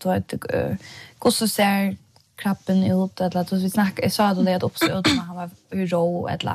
då att hur så ser kroppen ut eller att vi snackar jag sa då det att uppstå när han var rå eller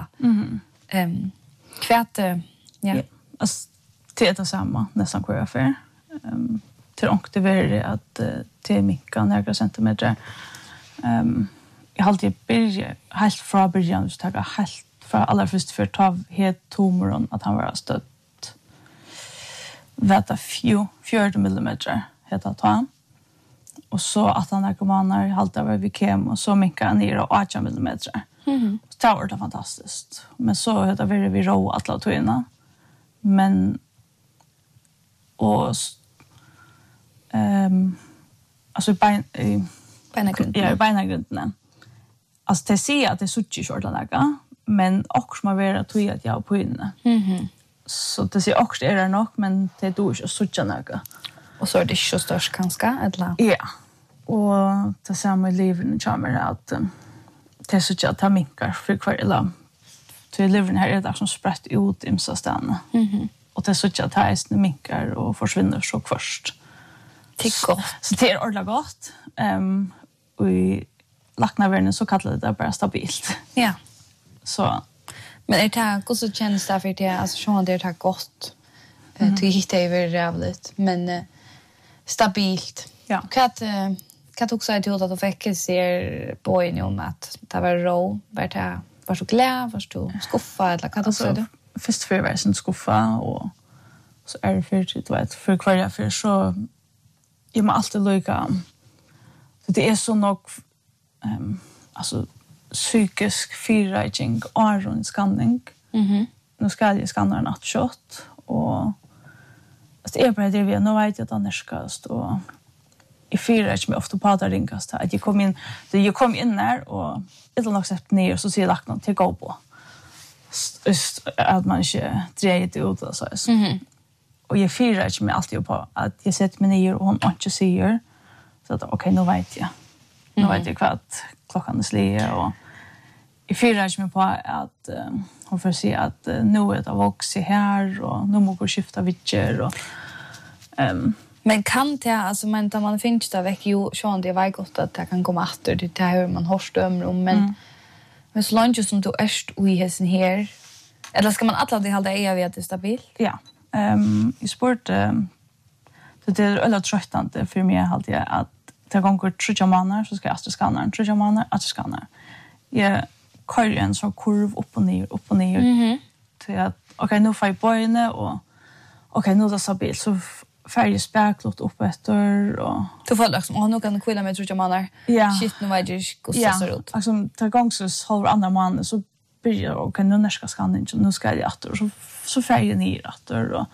kvärt ja alltså det är samma nästan kvar för till och det var att till mycket några centimeter jag har alltid börjat helt från början så ta helt från allra först för ta helt tomoron att han var stött veta 4 millimeter heter ta och så att han narkomaner halta över vi kem och så mycket ner och 8 millimeter. Så var det fantastiskt. Men så heter vi rå alla tvåna. Men och alltså beinagrunden. Alltså det ser att det suchi shortlaga, men också man vill att jag är på inne. Så det ser också är det nog, men det då är sucha naga. Och så är det så störst kanske eller? Ja. Och det samma livet kommer att det så att ta minkar för kvar eller till livet här är det som sprätt ut i så stanna. Och det så att det minkar och försvinner så först. Tycker så det är ordentligt gott. Och i lacknavärden så kallar det bara stabilt. Ja. Så men är det också känns det för det alltså så det är gott. Du hittar över jävligt men stabilt. Ja. Kan också säga till att du fick se på en om att det var rå var så glad var så skuffa eller kan du säga det? Först för var sen skuffa och så är det för kvar för så jag må alltid lycka. Så det är så nog alltså psykisk fyrräkning och skanning. Nu ska jag skanna en shot och det är bara det vi nu vet att annars ska stå i fyrräkning med ofta på där ringast att jag kom in där och ett nog sett ner och så ser lagt någon till gå på. Att man inte drejer det ut och så. Och jag fyrräkning med alltid på att jag sätter mig ner och hon inte säger så att okej, nu vet jag. Nu vet jag vad klockan är slige och i fyrräkning på att hon får se att nu är det vuxit här och nu måste skifta vittjer och men kan det alltså men när man finns där väck ju så det var gott att det kan komma åter det hur man har stöm om men så långt som du är i hästen här eller ska man alla det hålla är vid att det är stabilt? Ja. I sport det är alla tröttande för mig alltid att det går 3 månader så ska jag skanna 3 månader att skanna. Jag kör en så kurv upp och ner till att okej nu får jag böjna och okej nu är det stabilt så färdig spärklott upp efter och du får liksom nu kan du kvilla med 3 månader. Shit nu vet jag hur det ser ut. Alltså tar gång så halv andra månad så börjar och nu när ska skanna nu ska jag åter så färdig ner åter och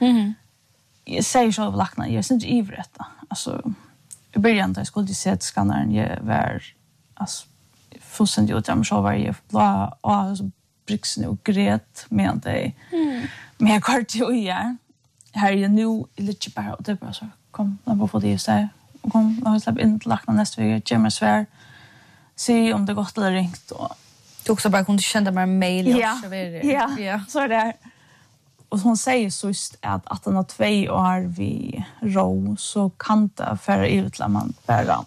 jag säger så av lackna jag syns ivret alltså i början där skulle jag se att skannaren jag var alltså fullständigt utan så var jag la och brixen och gret med det med kort och ja här är nu lite bara det bara så kom när vi får det så kom när vi släpp in till lackna nästa vecka gemma svär se om det gått eller ringt och du också bara kunde känna mig mail ja så är det och hon säger så just att han har 2 år vi rå så kan det för ut att man bara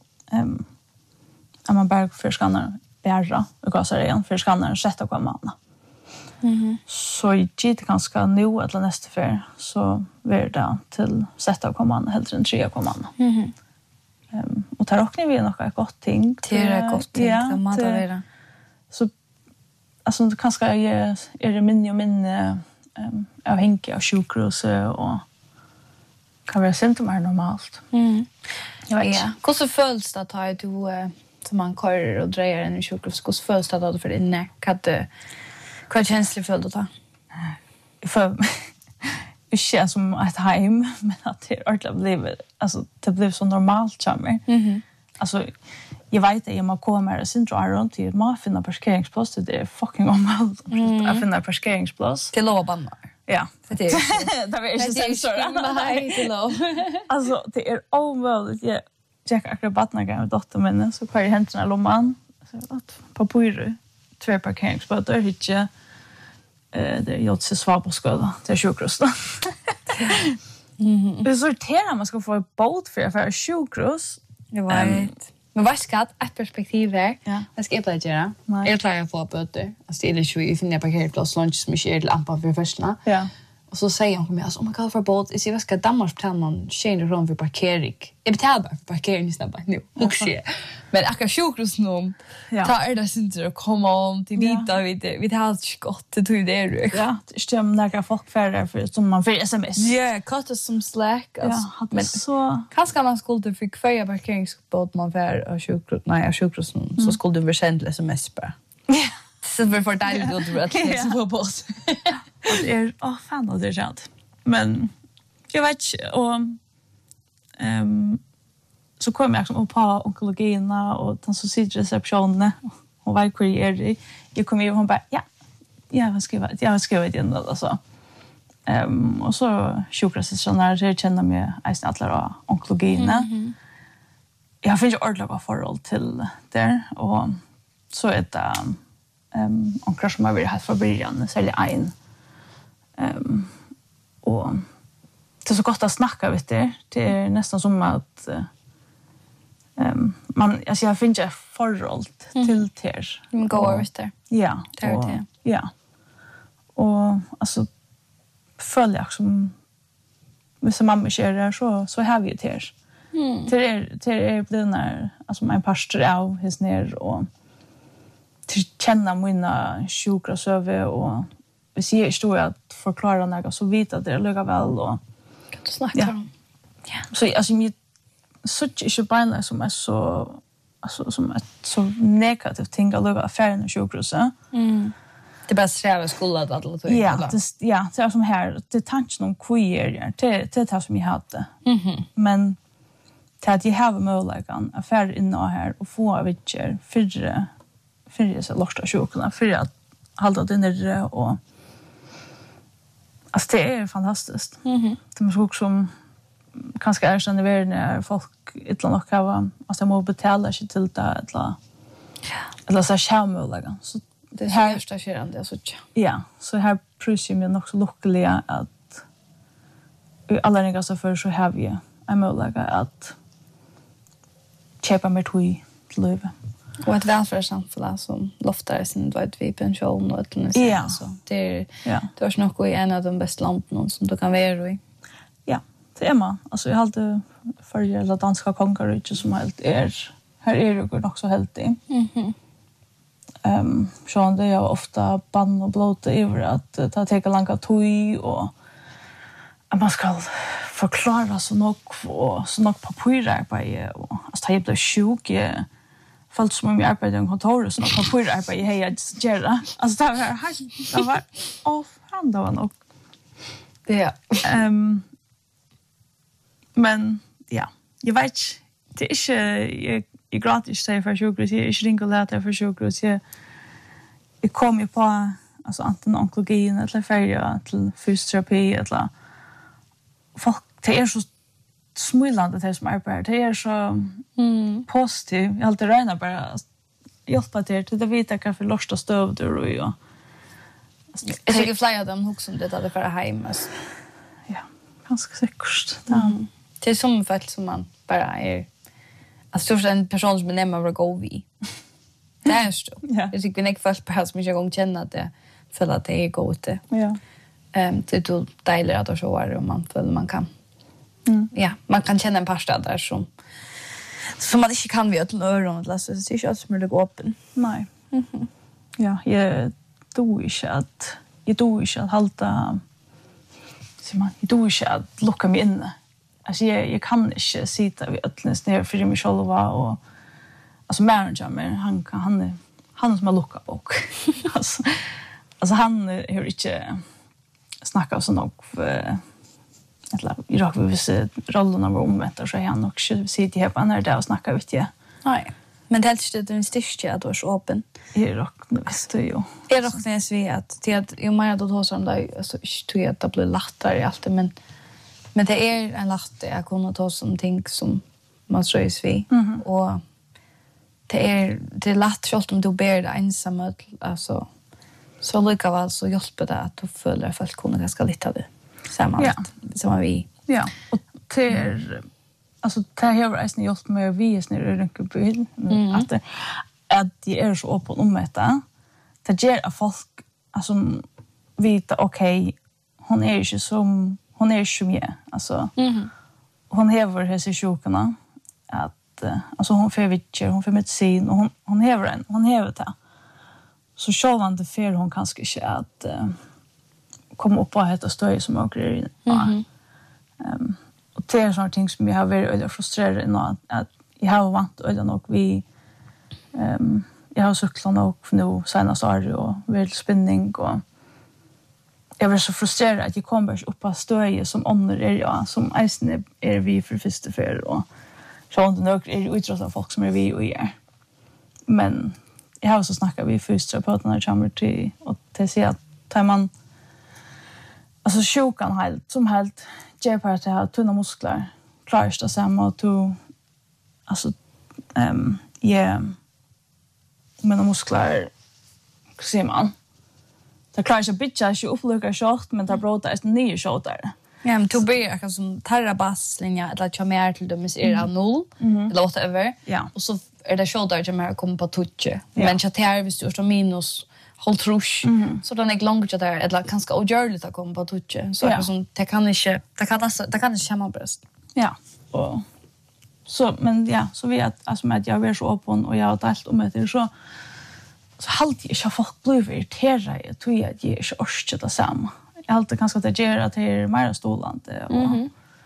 man bara för skannar bära och vad säger igen för skannar sätta på mamma. Så i tid ganska nu eller nästa för så blir det till sätta på mamma helt än 3 på mamma. Och tar också vi något gott ting. Det är gott ting som man tar det. Så alltså det kanske är det min av Henke och sjukhus och kan vara symptomer normalt. Jag vet. Ja. Hur så följs det att du som man kör och drejer en sjukhus? Hur följs det att för din näck att vad känsligt följt att ta? För det känns som ett hem men att det ordentligt blev alltså det blev så normalt för mig. Alltså jag vet att jag må komma och syndra runt till man finna parkeringsplats det är fucking omöjligt att finna parkeringsplats till loban. Ja. Det är det är inte sensor. Nej, till lov. Alltså det är omöjligt. Jag checkar akrobatna med dottern min så kvar i händerna lomman så att på byrå 2 parkeringsplatser hitcha det är ju så svårt på skolan. Det är sjukrust. Det så irriterande man ska få ett båt för att sjukhus. Jag vet. Men vad ska ett perspektiv där? Ja. Vad ska jag plöja göra? Jag klarar att få böter. Alltså det är det ju finner jag parkeringsplats lunch som är till lampan för första. Ja. Och så säger hon mig alltså om man kallar för båt, jag ser vad ska Danmark betala man tjänar från för parkering. Jag betalar bara för parkering snabbt nu. Och se. Men akkurat sjukhus nu. Ta det inte att komma om till vita vi har allt gott det tog det är. Ja, stäm några folk färre för som man för SMS. Ja, kostar som Slack alltså. Ja, men så kanske man skulle för kvar parkeringsbåt man för och sjukhus nej, sjukhus så skulle du sända SMS bara. Så vi får dejligt att det är så på oss. Det är fan det är sant. Men jag vet och så kom jag som på onkologierna och den så sitter receptionen och var kurier. Jag kom ju hon bara jag skriver det ändå alltså. Och så sjukhusreceptionen så känner mig nästan alla onkologierna. Jag finns ju ordentligt förhåll till där och så är det och kanske man vill ha för början sälja en och det är så gott att snacka vet du. Det är nästan som att man alltså jag finns ju förhåll till ter. Man går över där. Ja. Ja. Och alltså följa som med mamma kör så har vi ju ter. Det är blivna alltså en pastor av his ner och till känna mina sjukrasöver och vi ser historia att förklara något så vita det lugga väl och kan du snacka om. Ja. Så alltså mig så inte bara som är så alltså som ett så negativt ting att lugga affären och sjukhuset. Det bara sträva skolan att alla tror. Ja, det är som här det tanken om queer det som jag hade. Men till att jag har möjligheten affär inne här och få vitcher för så låsta sjukorna för att hålla det nere och alltså det är fantastiskt. Det är också som kanske är sån där när folk ett land och alltså må betala sig till det eller så schämöliga så det här första kärande alltså. Ja, så här prövar jag också lyckliga att alla ringar så för så har vi en möjlighet att köpa mer tui till livet. Och ett välfärdssamhälle som loftar sin vi pension och ett eller annat så det är nog i en av de bästa landen som du kan vara i. Ja, det är man. Alltså jag hade för danska kongarriket som helt här är det också helt i. Så det är ofta bann och blåt över att ta teka långa tui och att man ska förklara så nog papirarbete och alltså jag blev sjuk falt som om jag arbetade i kontoret så något papirarbete hej jag gör alltså det var fan det var nog det men ja jag vet det är inte jag gratis säger för sjukhus jag är inte lätt för sjukhus jag kom ju på alltså antingen onkologin eller färja till fysioterapi eller folk det är så smulande det som arbetar det är så positivt jag alltid räknar bara hjälpa till det vet jag för losta stövder och ja jag tycker flyga dem också om det där för hem ja ganska säkert det är som för som man bara är alltså så en person som nämner vad går vi det är så jag tycker inte först på som jag gång känner att det för att det är gott ja det är då dejligt att så är och man för man kan ja man kan känna en pasta där som man inte kan via till öron eller så det är inte alls möjligt öppen nej ja jag tror inte att hålla så man tror inte att locka mig in alltså jag kan inte sitta vid ötlens ner för mig själva och alltså manager men han som har luckat bok alltså han hör inte snacka så nog eller jag vill se rollerna var omvänt så han också sitter här på när det och snackar vet jag nej men det är inte den största att vara så öppen är rock visst ju är rock när vi att ju mer då som där så tror jag att det blir lättare i allt men det är en lätt att kunna ta som ting som man strös vi och det är lätt självt om du ber det ensam alltså så lika väl så hjälper det att du följer folk kunna ganska lite av det samma som vi Ja, och alltså det här har jag gjort med vi snur i Rinkeby att det är så öppen om detta. Det ger att folk alltså vita okej, hon är ju som hon är ju med alltså. Hon häver hese sjukarna att alltså hon får vitcher, hon får medicin och hon häver det. Så självande för hon kanske inte att komma upp och heta stöj som och grejer. Och det är sådana ting som jag har varit väldigt frustrerad i att jag har vant öde nog vi jag har cyklat nog nu senast år och väldigt spänning och jag var så frustrerad att jag kommer upp på stöj som ånder är jag som eisen är vi för första för och så inte nog är utrustade folk som är vi och är. Men jag har så snackat vi fysioterapeuterna i chamber till och till sig att tar man alltså sjukan helt som helt ger på att ha tunna muskler klarar det samma och to alltså mina muskler ser man det klarar sig bitcha så uppluckar short men det bråta är nya short där. Ja, men to blir jag som tarra basslinja eller att mer till dem är 0 eller whatever. Ja. Och så är det shoulder som är kommer på touch. Men jag tar visst du står minus håll trusch. Så den är långt där eller ganska ogörligt att komma på touch. Så det som det kan inte kämma bröst. Ja. Och så men ja, så vi att alltså med att jag är så öppen och jag har delt om det så halt jag inte folk blir irriterade. Jag tror att jag är orkar det samma. Jag har alltid ganska att göra till mer stålande och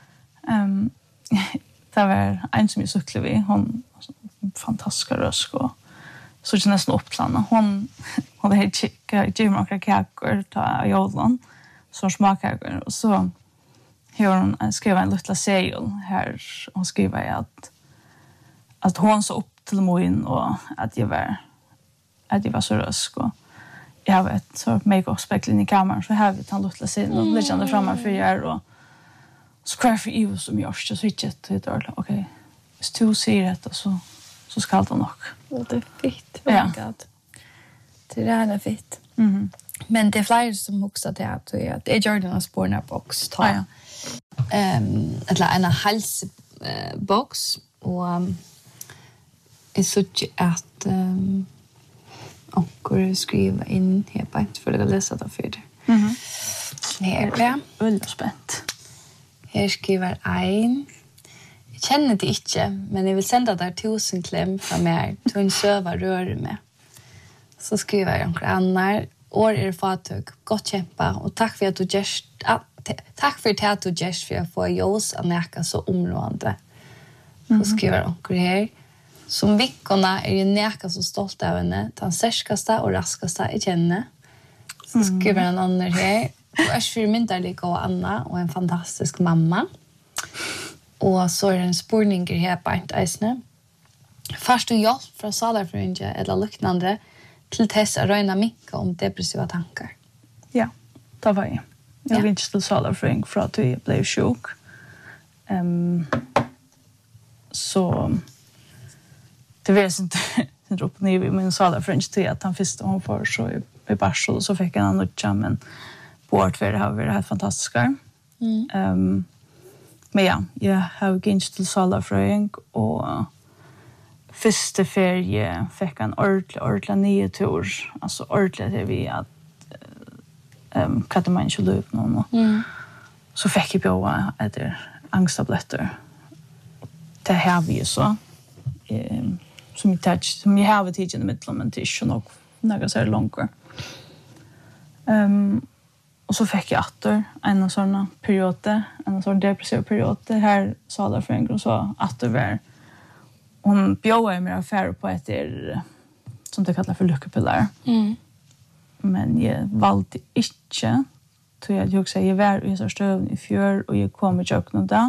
det var en som jag cyklade vid hon fantastisk röst och så är nästan uppklarna hon hade gymmakar kakor ta jollan som smakar och så hon skrev en liten segel här hon skrev att hon så upp till moin och att jag var så rösk och jag vet så make-up-spegeln i kameran så här vet han lutla sig och lägger framme för er och så kvar för EU som görs så switchet till det okej. Hvis du ser det så ska det nog. Det är fint. Ja. Det är fint. Men det är fler som också det att det är Jordan Sporna box ta. Ja. Eller en halsbox och är så att och skriva in här på ett för att läsa det för det. Här är väldigt spänt. Här skriver en. Jag känner det inte, men jag vill sända där 1000 kläm från mig till en söva rör med. Så skriver jag några annar. År är fatug, gott kämpa och tack för att du gest tack för att du gest för att få ljus och näka så områdande. Så skriver jag några här. Som vickorna är ju näka så stolt av henne. Den särskaste och raskaste i känne. Så skriver en annan här. Och är för myndarliga och Anna och en fantastisk mamma. Och så är det en spårning här på ett eisne. Först och hjälp från salarfröjningar eller liknande till test att röjna mycket om depressiva tankar. Ja, det var jag. Jag vill inte till salarfröjning för att jag blev sjuk. Så det var inte upp ner vid min salarfröjning till att han visste hon får så i Barsel så fick han nutcha men bort för det har varit helt fantastiska. Men ja, jag har gått till salarfröjning och första ferie fick en ordentlig nye tur. Alltså ordentligt är vi att kan man inte löp någon. Så fick jag bjöa efter angstabletter. Det har vi så. Som jag har tid i mitten men det är inte nog några så långt. Och så fick jag åter en sån period, en sån depressiv period. Det här salarfröjning och så åter var hon bjöd mig affär på ett som det kallas för lyckopiller. Men jag valde inte. Så jag också jag var i så stöv i fjör och jag kom i köket då.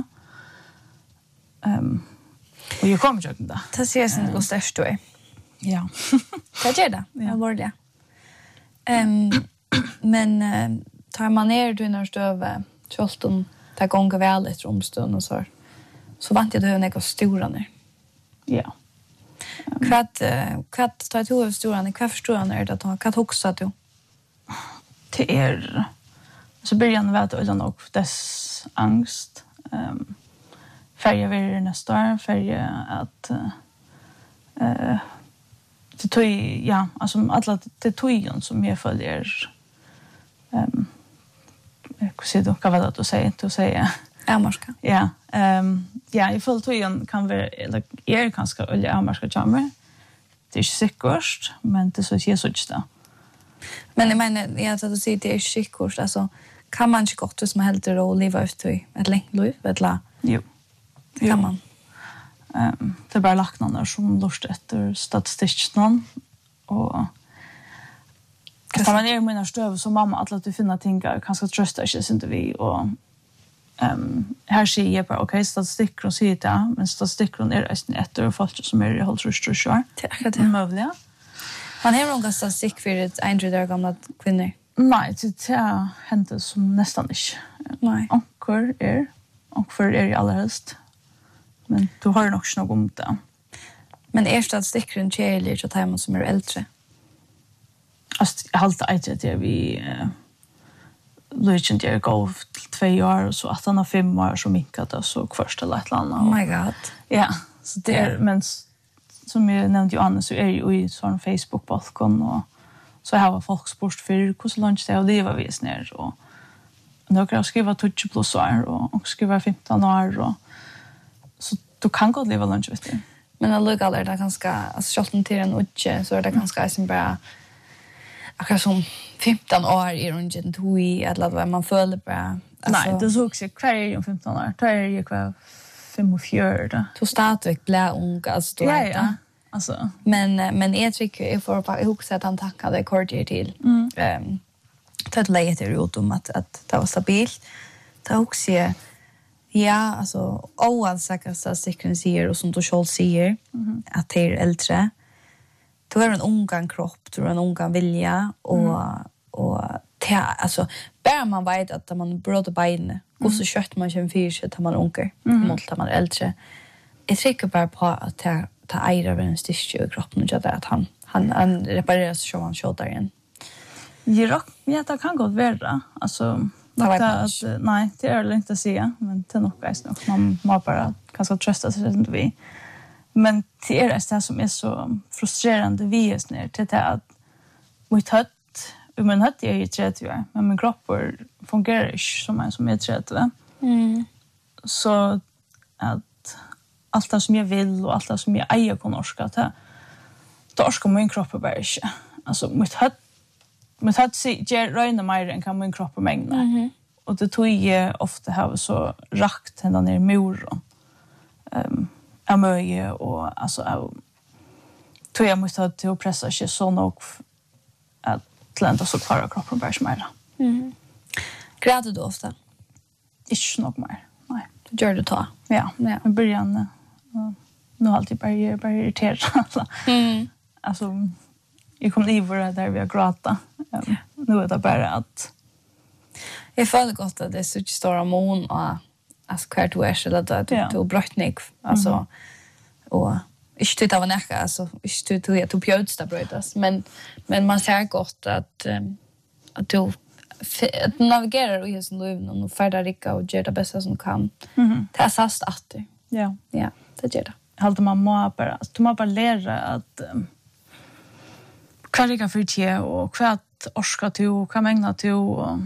Och jag kom i köket då. Det ser sen går störst då. Ja. Det gör det. Jag var det. Men tar man ner du när stöv tjolton tar gånger väl ett romstund och så vant jag då några stora ner. Ja. Vad tar du av storan? Vad förstår han är det att vad huxar du? Det är så början vet jag nog dess angst färja vi nästa år, färja att det tog ja, alltså alla det togen som jag följer hur ser du vad det att säga Amarska. Ja, ja, I full togen kan vi eller är ganska olja amarska jammer. Det är säkert, men det så är så just det. Men jag menar, jag att du säger det är säkert, alltså kan man inte gott som helt ro leva efter ett längt liv, eller? Jo. Kan man. Det är bara lagt någon som lust efter statistiken och kan man är mina stöv som mamma att du finna ting kanske trösta sig inte vi och här ser jag bara okej statistiken säger det men statistiken är efter folk som är hållt tror det möjliga. Man har någon statistik för ett äldre gamla kvinnor. Nej, det är hänt som nästan inte. Nej. Och för är i allra helst. Men du har nog inte något om det. Men är statistiken tjejlig så tar man som är äldre? Alltså, jag har alltid att vi Legend går till 2 år och så att han har 5 år så mycket det så först eller ett annat. Oh my god. Ja, så det är men som jag nämnde ju annars så är ju i sån Facebook-balkon och så har folk spurt för hur långt det är att leva vis ner och några skriver 20 plus år och skriver 15 år och så du kan gå leva långt vet du. Men alltså är det ganska alltså själv till en utche så är det ganska som bara akkurat som 15 år i runt tui eller vad man följer bara. Alltså, nej, det så också kvar är 15 år. Tar är ju kvar 45. Du startar bli ung alltså då. Ja. Alltså. Men jag tycker jag får bara ihåg att han tackade kordier till. Ta ett läge till ut om att det var stabilt. Ta också ja, alltså oavsett statistiken säger och som du själv säger att det är äldre. Du har en ungan kropp, du har en ungan vilja och alltså bara man vet att man bråder bein och så kött man känner för sig att man ungar mot att man är äldre. Jag tycker bara på att ta ära över en styrka i kroppen och att han reparerar sig som han skjuter igen. Ja, det kan gå värre. Alltså nej, det är det inte att säga, men det är nog ganska man bara kanske trösta sig inte vi. Men det är det som är så frustrerande vis ner till det att mitt hött, min hött är ju 30 år, men min kropp fungerar inte som är 30. Så att allt det som jag vill och allt det som jag äger på norska, då orskar min kropp bara inte. Alltså mitt hött ger röjna mer än kan min kropp mängna. Och det tog jag ofta har så rakt hända ner i muren. Jag möjde och alltså tog jag måste ha till att pressa sig så nog att lända så kvar kroppen bara smärta. Gräder du ofta? Inte nog mer. Nej. Du gör det ta. Ja. I början nu har alltid bara irriterat. Alltså jag kom i våra där vi har gråta. Nu är det bara att jag följer gott att det är så stora mån och alltså kvart du är eller att du brottnik alltså och inte det var näka alltså inte det att pjötsta brötas men man ser gott att du navigerar i sin liv och färdar rika och gör det bästa som du kan. Det är sast att det. Ja, det gör det. Halt man må bara lära att klarika för dig och kvart orska till och kan mängna till och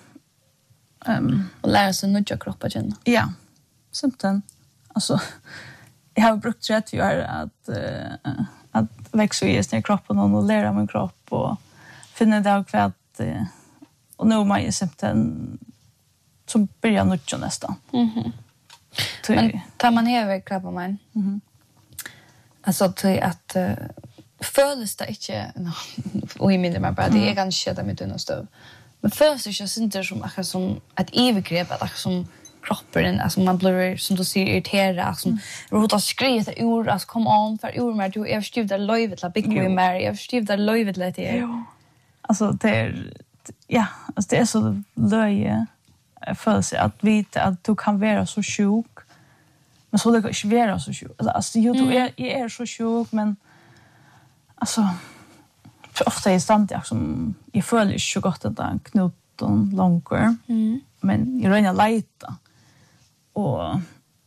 lära sig nya kroppar känna. Ja, simpelthen. Alltså, jag har brukt 30 år att växa i sin kroppen och lära min kropp och finna det av kvart och nu är man ju simpelthen som börjar nya nästan. Men tar man häver kroppen man? Alltså till att føles det ikke og i mindre meg bare, det er ganske kjedd av mitt understøv. Men føles det ikke synder som akkurat som et ivergrep, at akkurat som kroppen, altså man blir, som du sier, irriteret, altså råd å skrive til ord, altså kom an, for ord mer, jeg har skrivet deg løyvet til å bygge mer, jeg har skrivet deg løyvet til det. Jo, altså det er, ja, altså det er så løye følelse at vite at du kan være så sjuk, men så det kan ikke være så sjuk. Altså jo, jeg er så sjuk, men alltså för ofta är stand jag som jag följer inte så gott att den knoten långt men jag rör lite och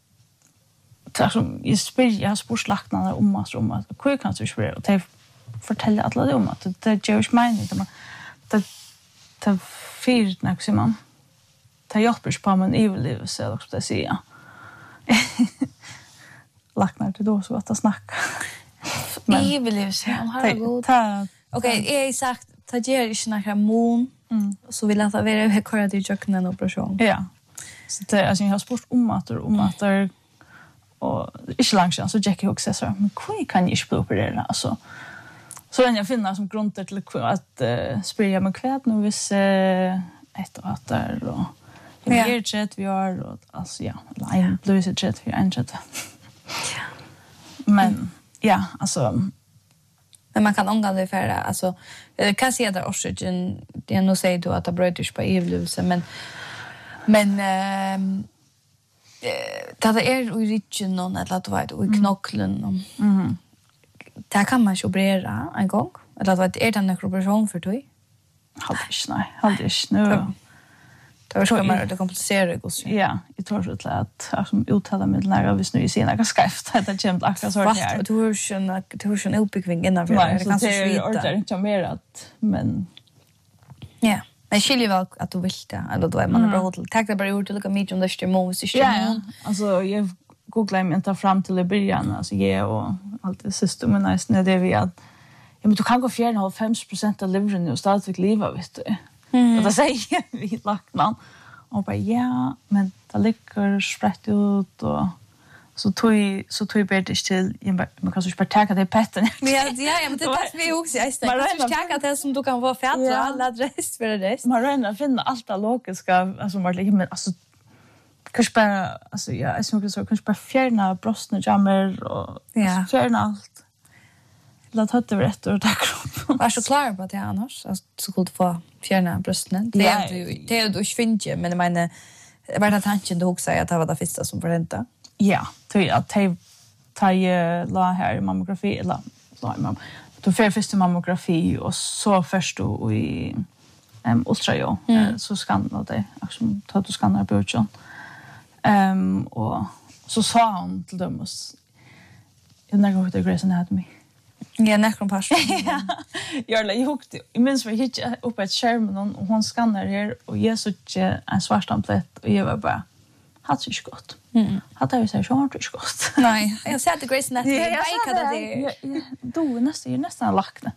som jag har spurt laknarna om att hur kan du spela och det fortälja alla det om att det gör ju mig det fyrt maximum det hjälper på man överlevelse eller så att säga laknar det då så att snacka överlevelse har god okej jag har sagt det ger inte några mån så vill jag ta vara över kvar till köknen och operation ja så det alltså jag har spurt om att och inte långt sedan så Jackie också sa men hur kan jag inte operera alltså så den jag finner som grund till att spraya med kväd nu vis ett och att där och jag chat vi har och alltså ja line blues chat vi en chat men ja alltså men man kan omgå det för alltså kan se där oxygen det nu säger du att det bröt på överlevelse men det är i ryggen eller att vet i knocklen det kan man ju operera en gång eller att det är en operation för dig aldrig nu det var så man det komplicerar det ja jag tror så att som uttala med lära visst nu i sina skafft det kommer akkurat så här du har ju en uppbyggning innan det kan så svita det inte mer att men ja men skiljer väl att du vill det eller då är man bra hotell tack det bara gjort lika mycket om det stämmer så stämmer alltså jag googlar mig inte fram till början alltså och allt det systemet nice när det vi att ja men du kan gå 4,5% av livren och stadigt leva vet du och då säger vi lackman och bara ja men det ligger sprätt ut och så tog bättre till man kan så bara ta det petten ja men det passar vi också jag stäcker ta det som du kan vara fett och alla rest för det man ränner finna allt det logiska alltså man ligger men alltså kanske bara alltså ja jag skulle så kanske bara fjärna brösten jammer och fjärna allt låt ha det rätt och tack var så klar på det annars alltså så kul få fjärna brösten det är du finns men jag menar var det tanken du också att det var det första som förvänta ja tror att ta la här mammografi eller mamma du får först mammografi och så först då i ultraljud så skannar det liksom tar du skannar början och så sa hon till dem jag när går det Grey's Anatomy ja nekropass ja jag hukte I minns vi hit upp ett skärmen och hon skannar här och jag såg en svart amplett och jag var bara hade så gott hade jag så short gott nej jag sa till Grey's Anatomy jag vet det då nästan lackna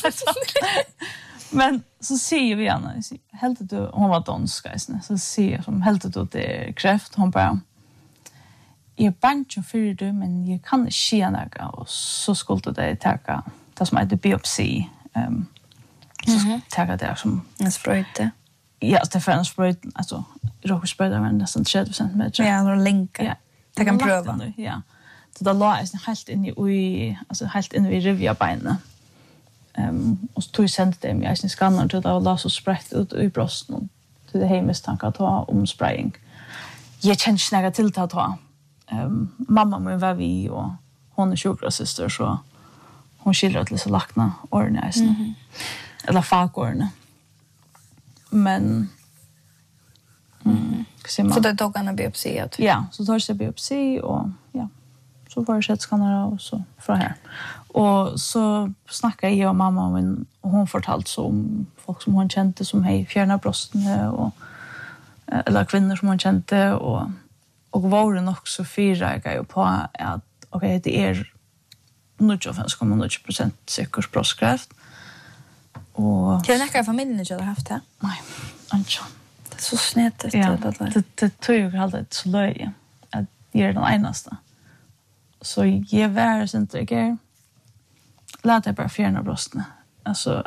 men så ser vi henne helt du hon var dansk så ser som helt du det kräft hon bara jag bancho för det men jag kan inte se några och så skulle det ta det som heter biopsi så ta det som en spröjte ja det för en spröjte alltså rockspröjte men nästan 30% med ja några länkar det kan pröva ja så då la jag helt in i alltså helt in i revierbenen och så tog jag sände det med jag skannar till att la så sprätt ut i brösten till det hemmistanke att ta om spraying jag känner snäga till att ta mamma men var vi och hon är sjukvårdssyster så hon skildrar till så lackna ordnäsen eller fagordne men så det tog en biopsi ja så tar jag biopsi och ja så var det skannar och så från här och så snackade jag och mamma och hon fortalt så om folk som hon kände som hej fjärna brösten och eller kvinnor som hon kände och var det också fyra på att okej det är 95,9% säker bröstkräft och det är näka familjen inte har haft det nej inte det är så snett det tror jag alltid så löje att det är den enaste så jag var inte jag låt det bara fjärna brösten alltså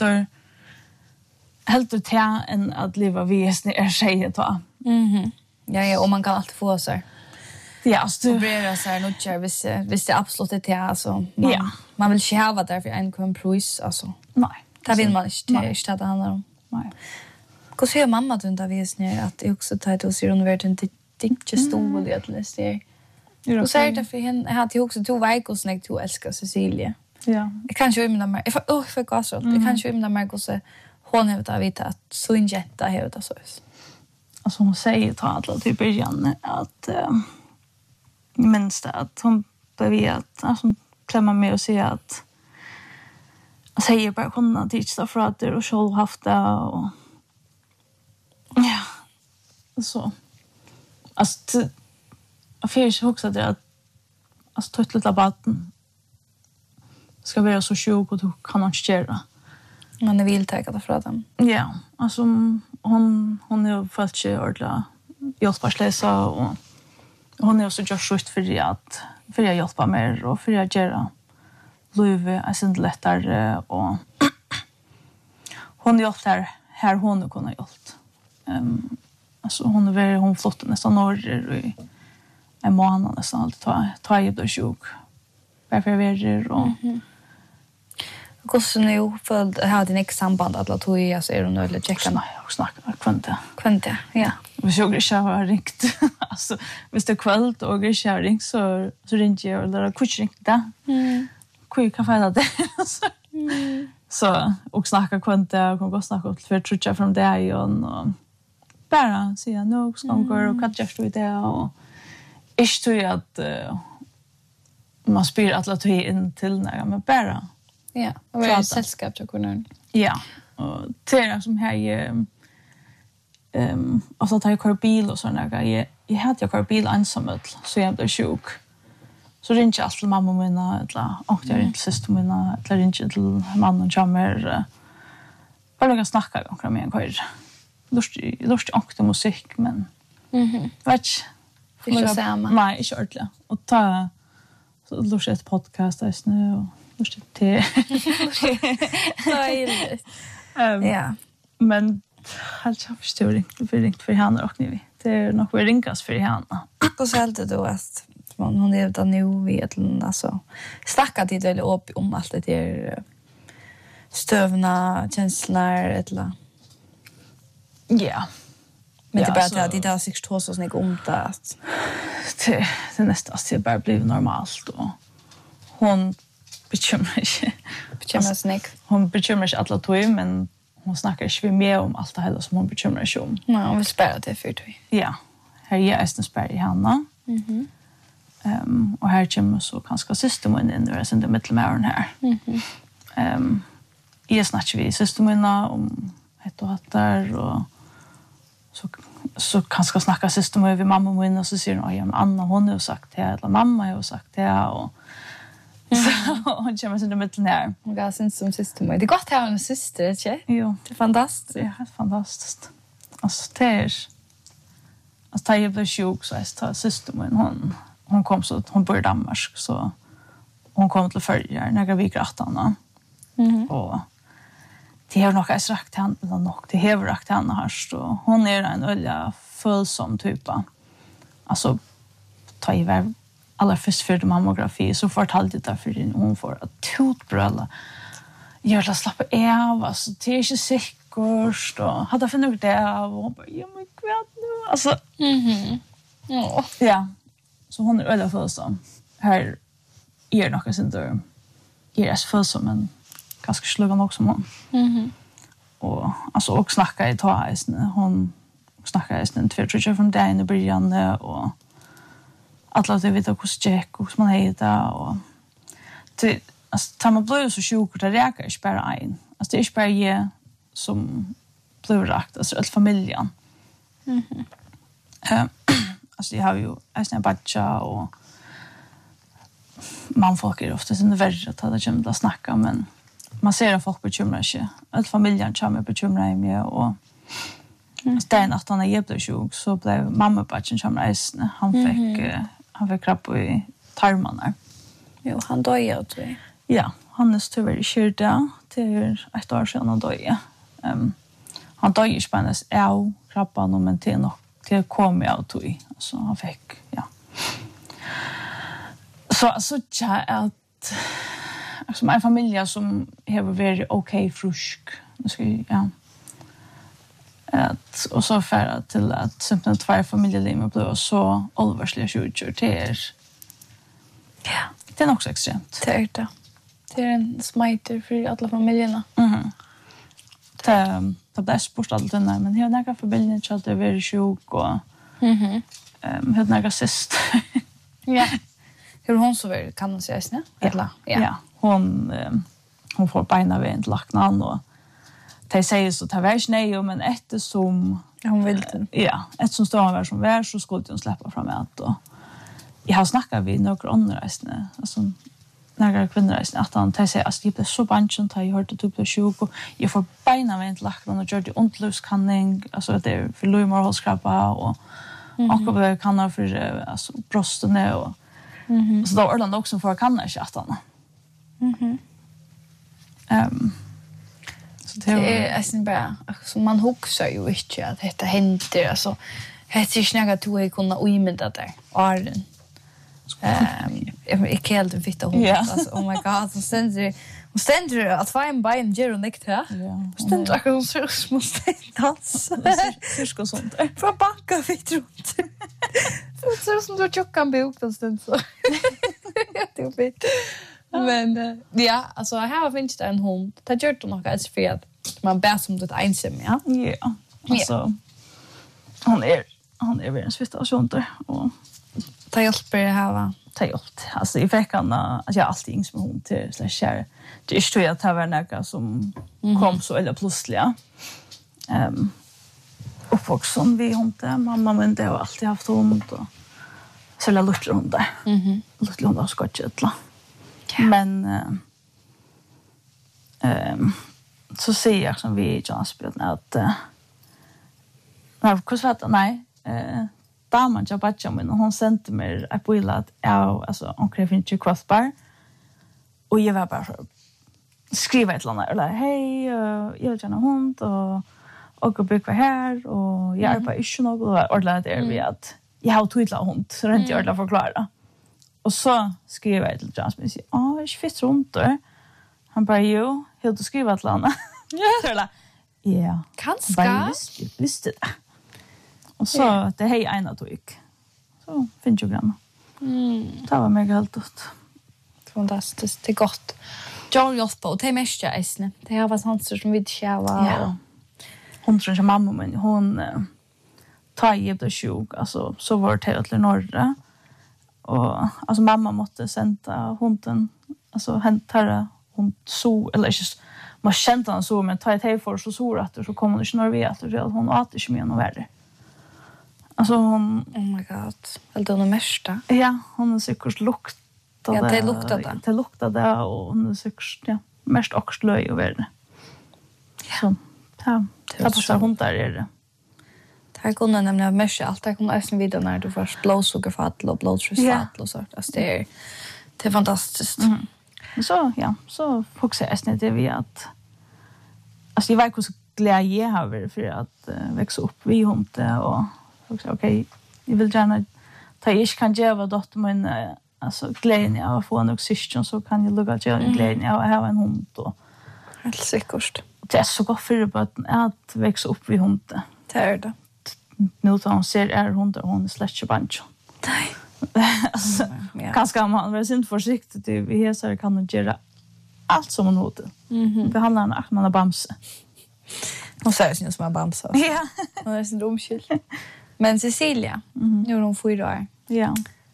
helt till en att leva visst är tjejer då ja och man kan alltid få så ja alltså operera så här något visst det absolut det är alltså man vill inte ha där för en kompris alltså nej det vill man inte det handlar om nej hur ser mamma då inte visst när att det också tar till sig under inte inte stol att läsa det och säger det för henne hade ju också två veckor snägt till älska Cecilia ja jag kan ju med mig för gas så det kan ju med mig också hon har det vita att så injekta här det så alltså hon säger ta alla till början att minst att hon blev att klämma med och säga att jag säger bara kunna titta för att det och själv haft det och ja så alltså jag fick också det att alltså ta ett litet batten ska vara så sjuk och du kan inte göra. Man vill ta det för dem. Ja, alltså hon är fast ju ordla hjälpsläsa och hon är också just för att hjälpa mer och för att göra livet är så lättare och hon hjälper här hon kunde hjälpt. Alltså hon flott nästan norr i en månad nästan alltid ta i det sjuk. Varför är och Gossen nu har din ex samband alla tog i alltså är hon eller checka och snacka kvante. Ja. Vi såg det har ringt. Alltså hvis det kvällt och det har ringt så ringer jag eller kvitt ringt där. Kvitt kan få det. Så och snacka kvante och kan gå snacka för trutcha från det igen och bara säga nog ska gå och catcha stå i det och är det att man spyr alla tog in till när men bara ja, och det är sällskap till kunna. Ja, och det som här alltså tar jag kör bil och såna grejer. Jag hade jag kör bil ensam så jag blev sjuk. Så ringde jag till mamma mina eller och jag ringde till syster mina eller ringde till mannen och jammer. Bara jag snacka om mig en kör. Lust och musik men vet inte samma. Nej, inte ordentligt. Och ta så lust ett podcast där nu och lust till. Ja. Men helt jag förstår för henne och ni. Det är nog vi ringas för henne. Och så helt då att hon är utan nu vet alltså snacka dit eller upp om allt det där stövna känslor eller ja. Men det bara att det har sig två så snägg om det att det nästan så bara blir normalt och hon bekymrar snägg. Hon bekymrar sig alla två men hon snackar inte mer om allt det hela som hon bekymrar sig om. Nej, hon vill spela det för dig. Ja. Här är jag spär i Hanna. Och här kommer så ganska systemen in där sen det mittelmären här. Jag snackar vi systemen om ett och hattar och så kanske snacka systemen med mamma min och så säger hon ja men Anna hon har sagt det eller mamma har sagt det och så hon kommer sen det mittelmären. Hon går sen som system. Det är gott att ha en syster, inte? Jo, det är fantastiskt. Det är fantastiskt. Alltså det är alltså jag blev sjuk så jag systemen hon kom så hon bor i Danmark så hon kom till förr några veckor efter och det har nog sagt han eller nog det har rakt han här så hon är en ölla fullsom typa. Alltså ta i väg alla först för mammografi så fortalte det för hon får att tutbrölla. Jag vill slappa av alltså det är inte säkert och hade funnit det av och bara ja men gud nu alltså ja så hon är ölla fullsom. Här är nog sen då är det fullsom men ganska slugan också hon. Och alltså och snacka i taisen hon snackar nästan 2-3 från dagen i början och alla det vet hur check och man heter och det alltså tar man blöd så sjuk det räcker inte bara en alltså det är inte bara jag som blir rakt alltså hela familjen alltså jag har ju en batcha och man folk är ofta sen värre att det kommer att snacka men man ser att folk bekymrar sig hela familjen kommer bekymra mig och Stein att han är blev sjuk så blev mamma batchen som reste han fick krapp i tarmarna. Jo, han döde tror jag. Ja, han är tyvärr skyrda till ett år sedan han döde. Han döde ju spännes av krabban men till kom jag ut i. Så han fick, ja. Så jag att alltså min familj som har varit okej frusk. Ja. Och så färra till att simpelt 2 familjeliv blev så allvarliga sjukdomar till ja, det är också extremt. Det är det. Det är en smiter för alla familjerna. Det blev spurt allt den där, men jag har några förbindningar till att det är väldigt sjuk och jag har några syster. Ja. Hur hon så väl kan man säga snä? Ja. Hon får beina vid till laknan och de säger så ta värst nej men eftersom hon vill det. Ja, eftersom står han som vär så skulle hon släppa fram att och jag har snackat vid några andra snä. Alltså några kvinnor att han säger att det är så banchen att jag hörde typ på sjuk och jag får beina vid till laknan och gör det ontluskanning alltså det är för lumorhålskrabba och och kan ha för alltså brösten och så då Orland också för kan inte att han. Så det är sen bara så man huxar ju inte att detta händer alltså det är snäga att du kunna omynda där Arden. Jag helt en fitta hon alltså oh my god så ständer att fine by en gero nekt här. Ständer att hon så små dans. Cirka sånt. För banka fick runt. Så som du tjockan bok den stund så. Det är fint. Men ja, alltså här finns det en hund. Det gör det nog alltså för att man bär som det ensam, ja. Ja. Alltså han är väl en situation där och ta hjälper det här va. Ta hjälp. Alltså i veckan alltså jag alltid ings med hund till /share. Det är ju att det var några som kom så eller plötsligt. Uppvuxen vi hundar. Mamma men det har alltid haft hund och så la lust hundar. Lust hundar ska inte. Men så säger jag som vi Jansbjörn att nej, damen jag batcha men hon sände mig ett bild att alltså hon kräver inte crossbar och jag var bara skriva ett land eller hej jag vill gärna hund och bygga här och jag är bara inte något ordentligt där vi att jag har tydliga hund så det är inte ordentligt förklara. Och så skrev jag till Jansson och säger, jag är fett runt där. Han bara, jo, helt du skriva till honom. Så jag ja. Kanske. Visste det. Och så, det är en av tog. Så finns ju grann. Det var mega helt ut. Fantastiskt, det är gott. Jag hjälper på, och det är mest jag äsne. Det här var sånt som vi tjävar. Ja. Hon tror inte mamma, men hon tar i det sjuk. Alltså, så var det till norra. Och alltså mamma måste sända hunden alltså hämta hon så eller just man kände han så men ta ett hej för så att så kommer hon inte när vi att hon åt inte mer än värre. Alltså hon oh my god. Allt det mesta. Ja, hon är säkert luktade. Ja, det luktade det. Det luktade och hon är säkert mest också löj och värre. Så det passar hon där är det. Det kunde nämligen mest allt det kommer nästan vidare när du får blodsockerfall och blodtrycksfall och så alltså det är fantastiskt. Så fokuserar jag det vi att alltså jag vet hur glädje jag har för att växa upp vid hunde och också okej jag vill gärna ta ich kan ge dotter min alltså glädjen av att få en oxygen så kan jag lugga glädjen av att ha en hund och helt säkert. Det är så gott för att växa upp vid hunde. Det är det. Nu tar hon ser hundar och hon är släckte bancho. Nej. Alltså, kanske man vara synd försiktigt vi hesar kan hon göra allt som hon hade. Behandlar henne att man har bamse. Hon säger sin som har bamse. Ja. Hon är sin domskyld. Men Cecilia, nu är hon 4 år. Ja.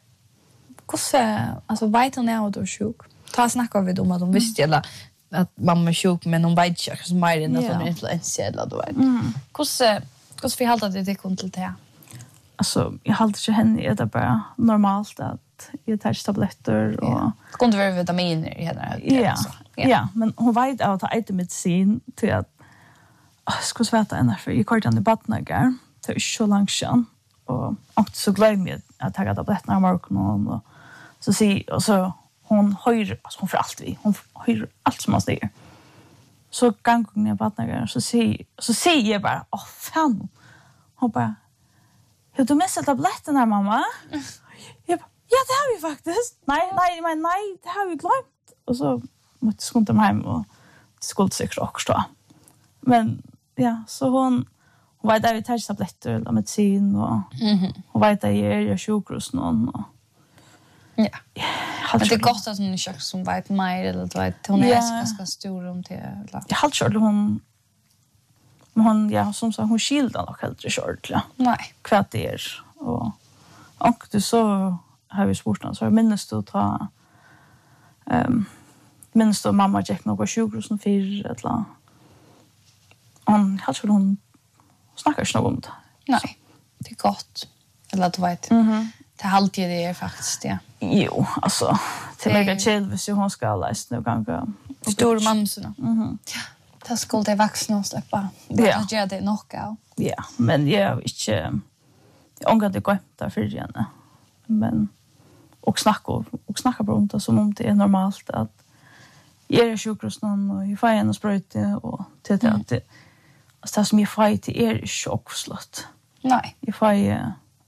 Alltså vet hon är då sjuk? Ta snacka vi om att hon visste eller att mamma är sjuk men hon vet inte så mer än att hon är influensa eller då vet. Hur vi håller det till till det? Alltså jag håller inte henne är det bara normalt att jag tar tabletter och kunde vara vitaminer i henne. Ja, men hon vet att jag äter medicin till att ska sveta ända för jag kallar den i badnagar till så långt sedan och så glömmer jag att ta tabletterna morgonen och så säger och så hon hör alltså hon för allt hon hör allt som man säger. Så gång ner badnagar så säger jag bara fan hon bara hur du missat tabletterna här mamma? Jag bara, ja det har vi faktiskt. Nej, det har vi glömt. Och så måste jag skynda mig hem och skulle säkert också då. Men ja, så hon vet att vi tar tabletter eller medicin och hon vet att jag är sjukhus någon. Och, ja. Men det är gott att hon är sjuk som vet mer eller vet hon är ganska stor om det. Jag har kört hon Men hon, ja, som sagt, hon skildar nog helt kört, ja. Nej. Kvart det och det så har vi spurt henne, så minns du ta minns du mamma gick några 20 fyr eller hon snackar inte något om det. Nej, det är gott. Eller att du vet. Det är alltid det är faktiskt, ja. Jo, alltså till mig själv så hon ska läsa nu gånger. Stor mamsorna. Ja. Det skulle det vuxna och släppa. Det gör det nog av. Ja, men jag är inte ångar det går där för henne. Men och snacka på det som om det är normalt att jag är sjukhusnån och jag får en spröjte och till det att alltså det som jag får till är inte chockslott. Nej. Jag får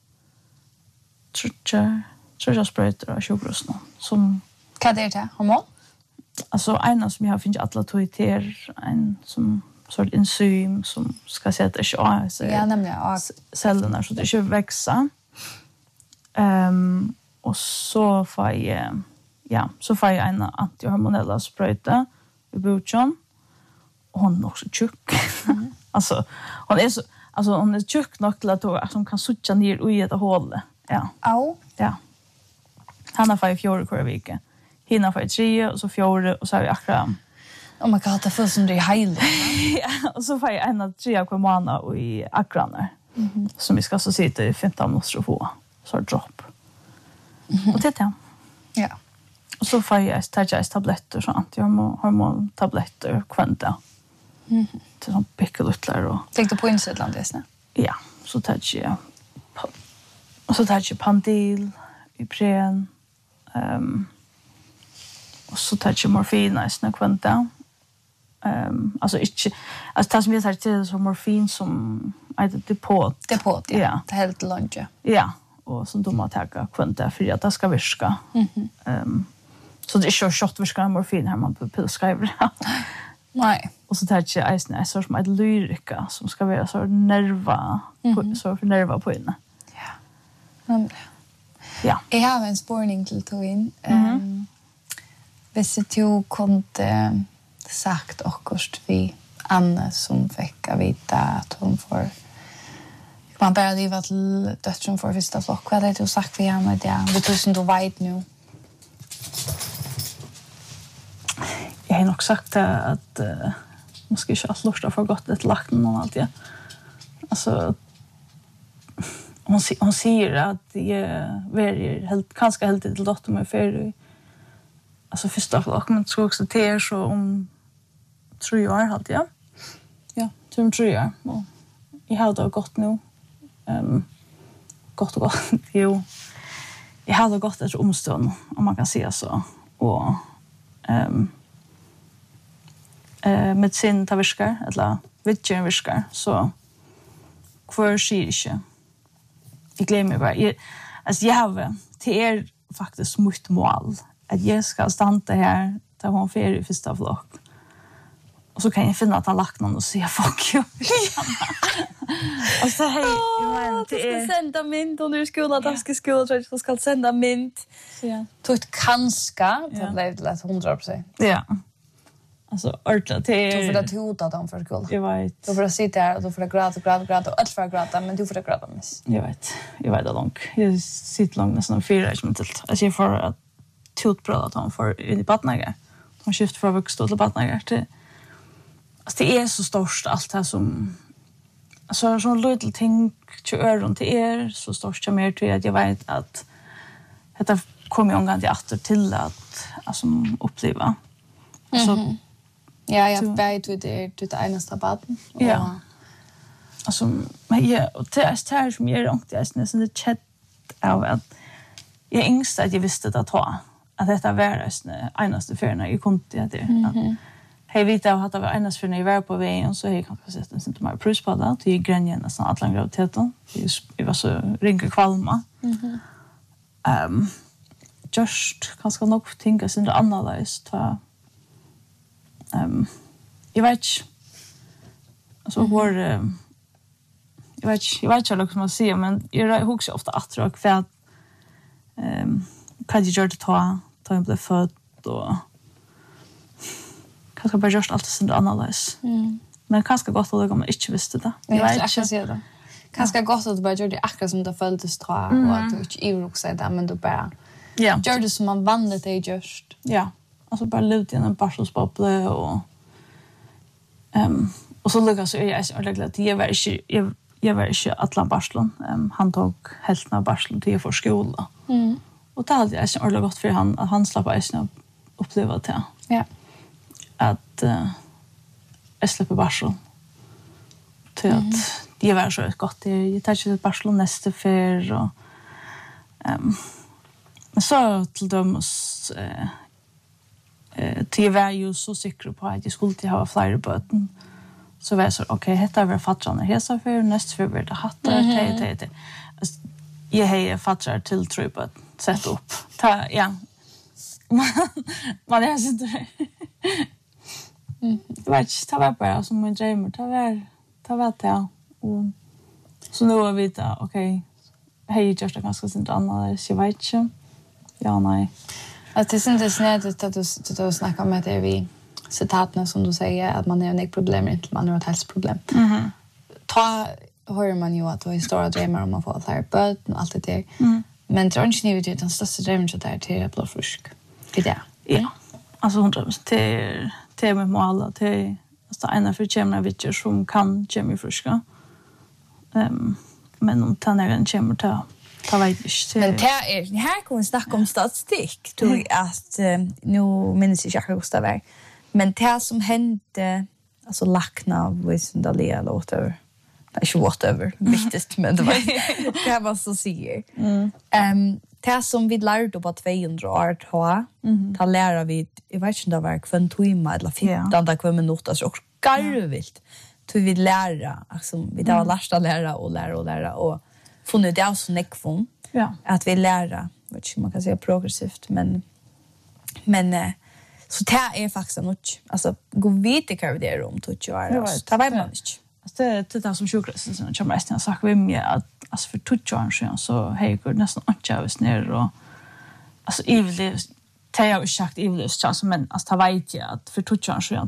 tror jag spröjter av sjukhusnån som Vad är det? Hormon? Alltså en som jag har finns alla tog till en som sort enzym som ska sätta sig av så ja, nämligen cellerna så det inte växa. Och så får jag en antihormonella spruta i buchen. Och hon är också tjock. Alltså hon är tjock nog till att hon kan sucha ner i ett hål. Ja. Au. Ja. Han har 4 kvar i veckan. Hinna för 3 och så 4 och så har vi akkurat. Oh my god, det får som det är heiligt. Ja, och så får jag en av 3 kvar månader i akranar. Som vi ska så sitta i 15 minuter och få. Så dropp. Och det är. Ja. Och så får jag tabletter så antihormontabletter kvanta. Till sån pickelutlar och. Fick du på insidan det snä? Ja, så tar jag och så tar jag Pandil, Ipren, och så tar jag morfin i snä kvanta. Alltså inte alltså det som jag tar till så morfin som är det depot. Depot, ja. Det är helt långt. Ja, och som de har tagit kvanta för att det ska virka. Så det är så shot virka morfin här man på pillskriver. Nej. Och så tar jag en sorts som ett lyrika som ska vara så nerva så för nerva på inne. Ja. Men ja. Jag har en spårning till Torin. Hvis du kunde sagt akkurat vi Anne som fick vita att hon får man bara liva till döttern för första flock. Vad är det du sagt för henne? Det tusen du vet nu. Jag har nog sagt att man ska inte lust för gott ett lagt någon alltid. Alltså hon säger att jag väljer helt kanske helt till dotter med för alltså första flock men ska också till så om 3 år halt ja. Ja, 3 år. Och jag har det gott nu. Gott. Jo. Jag har det gott efter omstånd om man kan säga så. Och medicin tar virkar eller vidgen virkar så kvar sker inte. Jag glömmer bara. Jag har till faktiskt mycket mål att jag ska stanna här där hon ferie första flock. Och så kan jag finna att han lagt någon och säga fuck you. Och så hej, du ska sända mynt under i skolan, danska skolan, tror jag du ska sända mynt. Så ja. Tog kanska, det blev det 100%. Ja. Alltså orta till. Du får att hota dem för skolan. Jag vet. Du får sitta här och du får gråta och allt för att gråta, men du får gråta miss. Jag vet det långt. Jag sitter långt nästan 4 år med till. Alltså jag får att tutbröd att hon får in i badnager. Hon skiftar från vuxna till badnager till. Alltså det är så stort allt det här som alltså sån little thing till öron till så stort som mer till att jag vet att detta kommer jag gång till att alltså uppleva. Så ja, jag vet det enaste baden. Ja. Alltså men ja, och det är som är långt det är nästan det chat av att jag ängst att jag visste att detta var det enaste förna jag kunde det. Hej vet jag att det var enas för när jag var på vägen så jag kan sett en inte mer prus på det till grängen nästan alla graviditeten. Det var så ringa kvalma. Just kanske nog tänka sin analys ta jag vet alltså var jag vet jag liksom att se men jag hugger ofta att jag för att kan jag göra det ta en blev född och kanske bara just allt sånt analys. Men kanske gott att om man inte visste det. Jag vet inte säga det. Kanske gott att du bara gör det akkurat som det följdes tror och att du inte oroar dig men du bara gör det som man vanligt det just. Ja. Alltså bara luta in en barselsbubble och så lyckas jag ordentligt att jag var inte alla barslen. Han tog hälften av barslen till för skola. Och det hade jag ordentligt gott för han att han slapp att uppleva det. Ja. Att jag släpper barsel. Till att det var så gott. Jag tar inte ett barsel nästa för och så till dem till var ju så säker på att jag skulle ha fler böten. Så var jag så okej, detta var fattarna hesa för nästa för det hattar te. Jag har fattar till tror på sätt upp. Ta ja. Man är så där. Det var bara som en dröm. Det var det. Och så nu har vi det okej. Hej just det ganska sent annars jag vet inte. Ja nej. Att det syns snädigt att du snackar om att det är vi citatna som du säger att man har ett problem inte man har ett hälsoproblem. Ta hör man ju att du har stora drömmar om att få fler barn och allt det där. Men tror inte ni vet att den största drömmen så där till att bli frisk. Det är ja. Alltså 100% till med mål till alltså ena för kemna vitcher som kan kemi friska. Men om tannaren kommer ta vet inte. Men det här kommer snacka om statistik. Tror att nu minns jag inte Gustav var. Men det som hände alltså lackna Wissendalia låter inte whatever viktigast men det var så säger. Det som vi lärde på 200 år ta lära vi jag vet inte det var kvantimmar eller 15 minuter så garvilt. Så vi lära alltså vi där lärsta lära och funnit det så nekvon. Ja. Att vi lära, vet inte man kan säga progressivt men så det är faktiskt något alltså gå vidare kan det är om att göra. Det var man inte. Alltså det som sjukhus som jag mest har sagt vi med att alltså för 2 år sedan så hej går nästan inte av ner och alltså evigt det jag har sagt evigt så men alltså ta vet jag att för 2 år sedan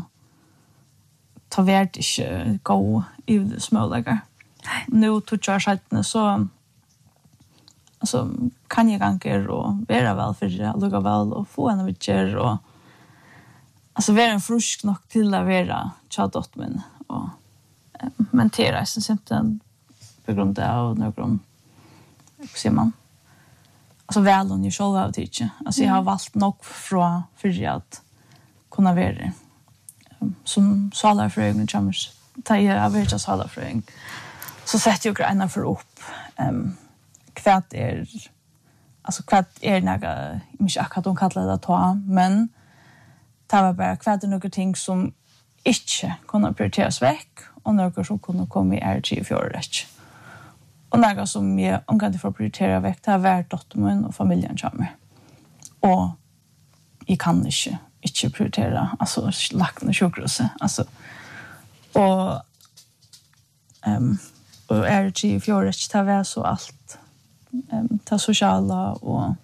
ta vart inte gå evigt smålägga. Nu 2 år sedan så alltså kan jag ganska och vara väl för det lugga väl och få en vitcher och alltså vara en frisk nog till att vara chatot men och mentera så simpelt på grund av någon ser man alltså väl och ni själva att teacher alltså jag har valt nog från för att kunna vara som sala frögen chans ta jag vill just sala frögen så sätter jag grejerna för upp kvart är några mycket akkurat de kallar det ta men det var bara kvart är några ting som inte kunde prioriteras väck och några som kunde komma i RG för rätt. Och några som jag omgående får prioritera väck det har varit dottern och familjen kommer. Och jag kan inte prioritera alltså lackna sjukhuset alltså och RG för rätt det var så allt ta sociala och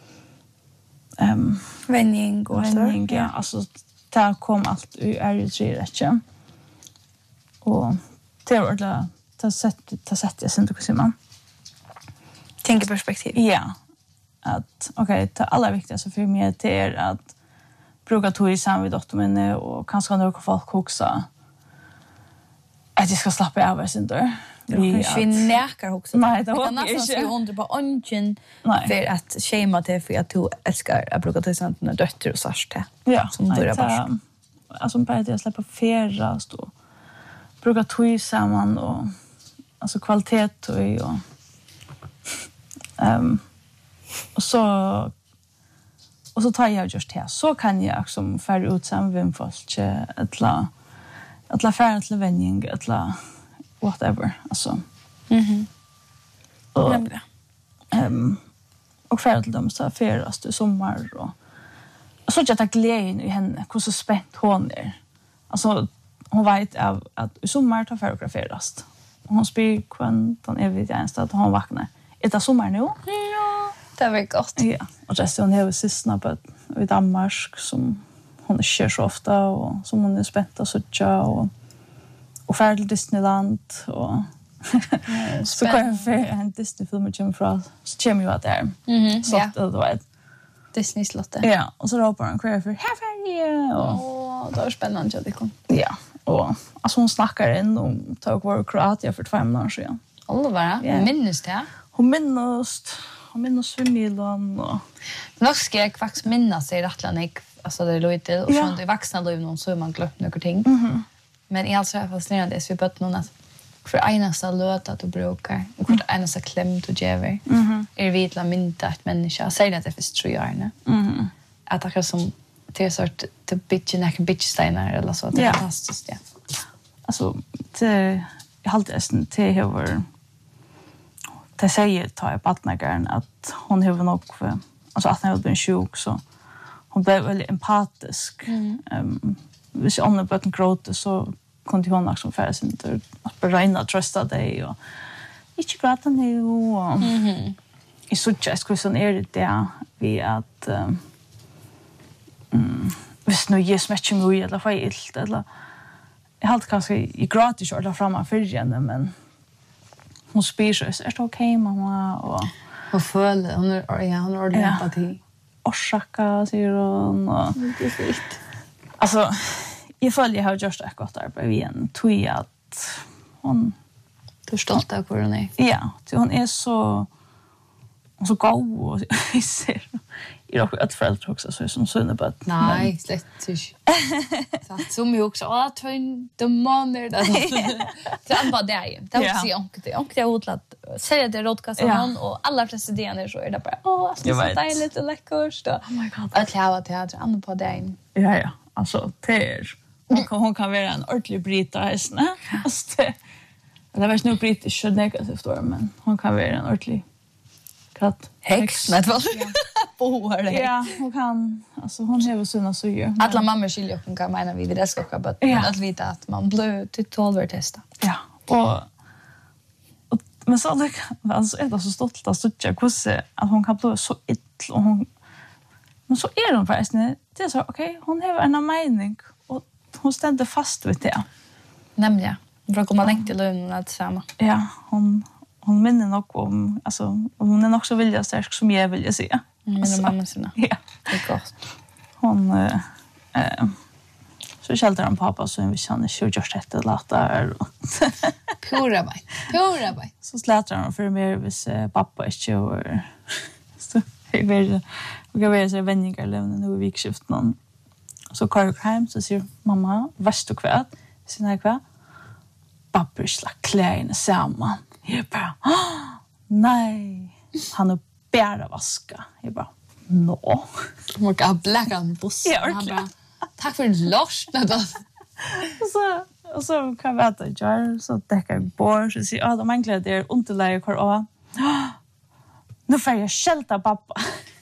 vänning och så ja alltså det kom allt i RG rätt och det var det ta sätt jag sen då kan man tänka perspektiv ja att okej det allra viktigaste för mig det är att bruka tog i samma vid dottern och kanske några folk också att jag ska slappa av sen då vi näkar också. Nej, det var nästan så under på ungen för att schema till för att du älskar att bruka till sånt när döttrar och särste. Ja, som börjar bara. Alltså bara att jag släpper färast och bruka tog samman och alltså kvalitet och och så tar jag just här så kan jag som färd ut samman med folk att färd till vänning att whatever alltså. Och färd till dem så färdast i sommar och så jag glädjen i henne hur så spänt hon är. Alltså hon vet att i sommar tar färd och färdast. Hon spyr kvantan evigt ens att hon vaknar. Är det sommar nu? Ja, det var gott. Ja, och resten har sysna på i Danmark som hon kör så ofta och som hon är spänt att söka och och färd till Disneyland och så kan jag för en Disney-film kommer från så kommer ju att där. Så att det var ett Disney-slottet. Ja, och så ropar han kvar för här färg och det var spännande att det kom. Ja, och alltså hon snackar in om tog vår Kroatien för 2 månader sedan. Oliver, minns det? Hon minns svimmilan och nog ska jag faktiskt minnas sig rättligt alltså det lite och sånt i vuxna liv någon så man glömt några ting. Men i alltså är fascinerande så vi bött någon att för enaste löt att du brukar och för enaste kläm du ger. Är vitla mynta ett människa säger att det finns 3 år. Att det är som till sort till bitchsteiner eller så det är fantastiskt ja. Alltså det jag håller nästan till över det säger ta i partnern att hon har nog alltså att hon har blivit sjuk så hon blev väldigt empatisk. Hvis jag andra böten gråter så kunde hon också färra sin tur att beräkna trösta dig och inte gråta nu och i suggest hur är det där vi att hvis nu ges mycket mycket eller för ilt eller jag har kanske i gratis eller framan för henne men hon spyr så är det okej mamma och följ hon är ordentlig empati. Orsaka säger hon och det är fint. Alltså jag följer har just ett gott arbete vi en tog att hon du är stolt av hur hon är. Ja, hon är så god och vi ser i dock ett föräldrar också så som sunne på att nej slett inte. Så som ju också twin the money där. Det är bara där. Det var så onkel det odlat säger det rodkast hon och alla flesta idéer så är det bara så dejligt och läckert då. Oh my god. Att lära teater andra på dagen. Ja. Alltså det hon kan vara en ordentlig brita hästen. Alltså det var nu brittisk så negativt då men hon kan vara en ordentlig katt. Häx med vad? Boar det. Ja, hon kan alltså hon har såna så ju. Alla mammor skiljer hon kan mena vi det ska bara att veta att man blir till 12 testa. Ja. Och men så det alltså är det så stolt att stutcha kusse att hon kan bli så ill och hon men så är hon faktiskt det är så okej hon har en mening och hon ständer fast vid det. Nämligen för att komma längt till lönen att samma. Ja, hon minner nog om alltså hon är nog så vilja stark som jag vill säga. Min mamma sina. Ja, det är gott. Hon så skällde han pappa så vi känner ju just det låter. Pura baj. Så slätar han för mer vis pappa är ju så vi går så vänningar lämna nu vikskift någon. Så kör hem så säger mamma, "Vart du kväll?" Sen här kväll. Pappa slack kläderna samman. Jag bara, nej. Han är bara vaska. Jag bara, nå. Man kan bläcka en buss. Han bara, tack för lunch. Och så kan vi äta jar så täcker jag bort så säger de enkla det är underläge kvar och nu får jag skälta pappa.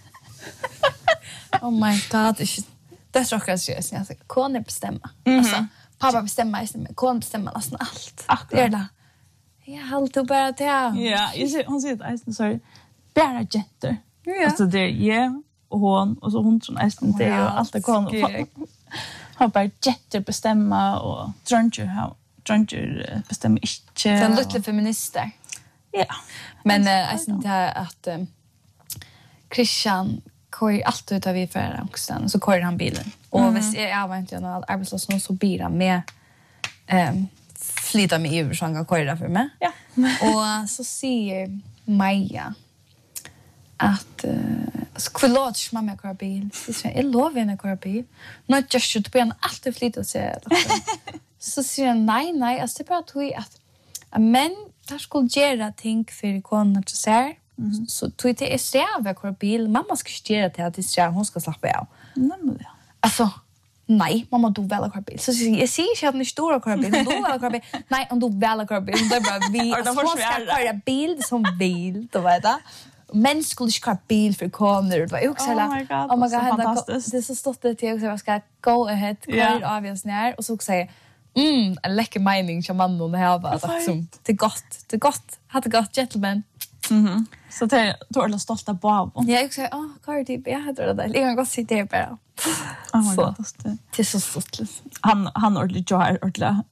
Oh my god, det tror jag seriöst. Jag säger, kan bestämma. Alltså, pappa bestämmer, men kan bestämma nästan allt. Det är det. Jag håller bara till. Ja, hon säger att sorry. Bara jätter. Ja. Alltså det är jag och hon och så hon som nästan det är allt det kan. Har bara jätter bestämma och druncher bestämmer inte. Den lilla feminister. Ja. Men jag syns att Christian kör allt utav vi för också så kör han bilen. Och hvis jag var inte någon arbetslös så blir han med flytta mig över så han kan köra för mig. Ja. Och så säger Maja att skvillage mamma kör bil. Jag lovar henne kör bil. Not just should be alltid flytta sig. Så säger han nej, alltså det bara tog att men där skulle göra ting för ikonen att säga. Så tog det är sträva kör bil. Mamma ska styra till att det sträva hon ska slappa av. Nej. Alltså nej, mamma du väl kör bil. Så jag säger inte att ni stora kör bil. Du väl kör bil. Nej, om du väl kör bil. Det är bara vi ska köra bil som bil, då vet jag. Men skulle inte köra bil för kameror. Det var också oh my god, så fantastiskt. Det är så stort att jag ska go ahead, kör av oss ner. Och så säger en läcker mening som man nog har. Det är gott. Ha det gott, gentlemen. Så det är tårligt stolta på av. Jag också säger, Cardi, jag hade det. Jag kan gott sitta här bara. Oh my god. Det är så stort. Han ordentligt gör ordentligt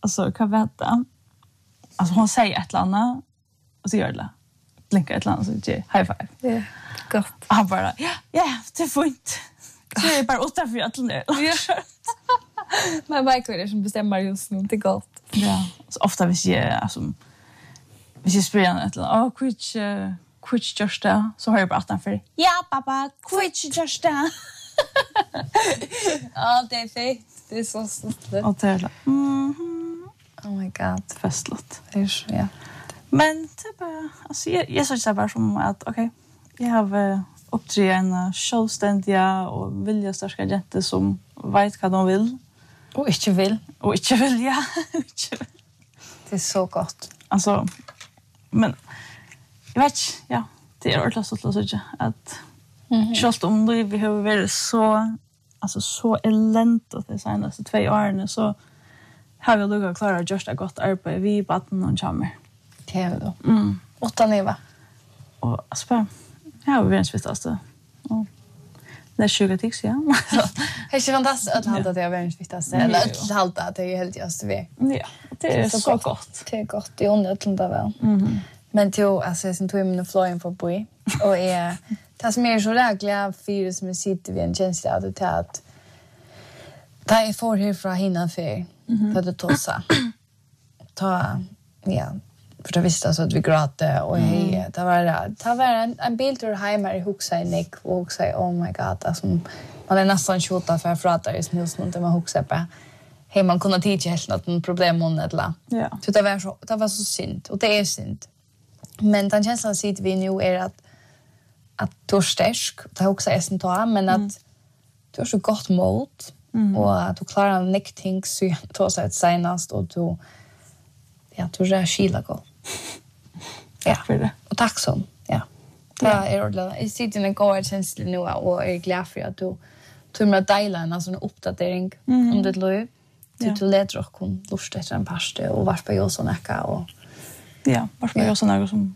alltså kan veta. Alltså hon säger ett eller annat och så gör det. Blinkar ett eller annat så ger high five. Ja. Gott. Han bara, ja, det är fint. Så är bara åtta för att det. Men Michael är som bestämmer just nu, det är gott. Ja, så ofta hvis jag spyr han ett eller annat, quit just det, så har jag bara att för ja, pappa, quit just det. Ja, det är fint. Det är så stort. Och det är Oh my god. festligt. Det är så, ja. Men det är bara, alltså jag såg det bara som att okej, jag har uppträtt en självständiga och viljestärska jente som vet vad de vill. Och inte vill. Och inte vill, ja. Det är så gott. Alltså, men jag vet inte, ja, det är ordentligt så att säga att just om vi har varit så eländigt de senaste 2 åren så har vi luggat klara att göra gott arbete vid baden och kommer. Det är då. 8 neva. Och alltså, ja, vi är en svittaste. Det är 20 tics, ja. Det är fantastiskt att halta det är världens viktigaste. Eller att halta att det är helt just vi. Ja, det är så gott. Det är gott. Det är underligt väl. Men till alltså sen tog jag min flöjen på boy och är det som är så lägligt för som sitter vid en känsla att det att jag får härifrån hinna för det tossa. Ja, för det visste så att vi gråter och hej det var en biltur hemma i huxa i Nick och huxa oh my god alltså man är nästan skjuta för att prata i snus något man huxa på hej man kunde teach helt något problem eller ja så det var så synd och det är synd men den känslan sitter vi nu är att du är stark det huxa är sen ta men att du har så gott mod och att du klarar Nick things så då så att senast och du är skilagå. Tack för det. Och tack som. Ja. Det är ordentligt. Jag sitter i en god känsla nu och är glad för att du tog med dela en sån uppdatering om det liv. Du leder och kun lust efter en paste och varför jag så näka och ja, varför jag så näka som